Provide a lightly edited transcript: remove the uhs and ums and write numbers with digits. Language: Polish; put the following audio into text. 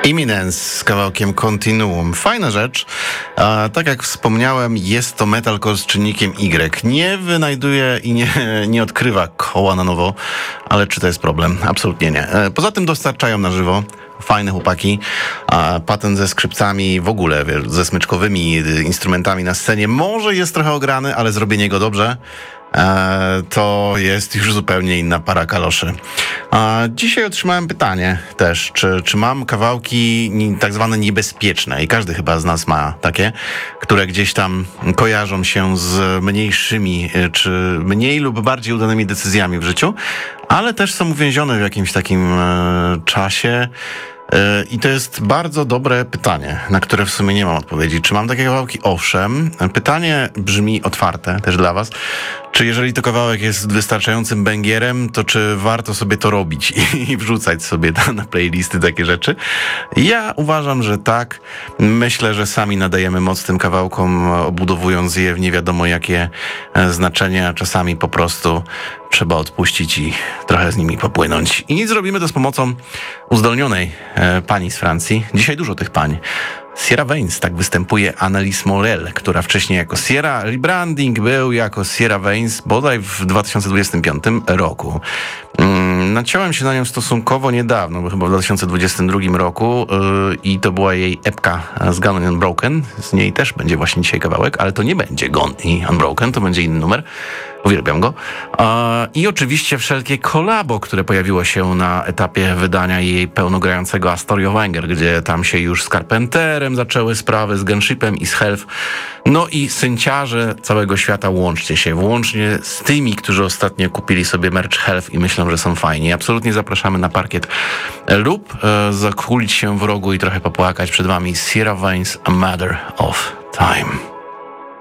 Imminence z kawałkiem Continuum. Fajna rzecz. Tak jak wspomniałem, jest to metalcore z czynnikiem Y. Nie wynajduje i nie odkrywa koła na nowo, ale czy to jest problem? Absolutnie nie. Poza tym dostarczają na żywo. Fajne chłopaki. Patent ze skrzypcami, w ogóle ze smyczkowymi instrumentami na scenie może jest trochę ograny, ale zrobienie go dobrze to jest już zupełnie inna para kaloszy. Dzisiaj otrzymałem pytanie też, czy mam kawałki tak zwane niebezpieczne i każdy chyba z nas ma takie, które gdzieś tam kojarzą się z mniejszymi, czy mniej lub bardziej udanymi decyzjami w życiu, ale też są uwięzione w jakimś takim czasie. I to jest bardzo dobre pytanie, na które w sumie nie mam odpowiedzi. Czy mam takie kawałki? Owszem. Pytanie brzmi otwarte też dla was. Czy jeżeli to kawałek jest wystarczającym bangierem, to czy warto sobie to robić i wrzucać sobie na playlisty takie rzeczy? Ja uważam, że tak. Myślę, że sami nadajemy moc tym kawałkom, obudowując je w nie wiadomo jakie znaczenia. Czasami po prostu trzeba odpuścić i trochę z nimi popłynąć. I zrobimy to z pomocą uzdolnionej pani z Francji. Dzisiaj dużo tych pań. Sierra Veins, tak występuje Annelies Morel, która wcześniej jako Sierra, rebranding był jako Sierra Veins bodaj w 2025 roku. Naciąłem się na nią stosunkowo niedawno, bo chyba w 2022 roku i to była jej epka z Gone and Unbroken. Z niej też będzie właśnie dzisiaj kawałek, ale to nie będzie Gone i Unbroken, to będzie inny numer. Uwielbiam go. I oczywiście wszelkie kolabo, które pojawiło się na etapie wydania jej pełnogrającego Astoria Wenger, gdzie tam się już z Carpenterem zaczęły sprawy, z Gunshipem i z Health. No i synciarze całego świata, łączcie się, włącznie z tymi, którzy ostatnio kupili sobie merch Health i myślą, że są fajni. Absolutnie zapraszamy na parkiet lub zakulić się w rogu i trochę popłakać przed wami. Sierra Veins, A Matter of Time.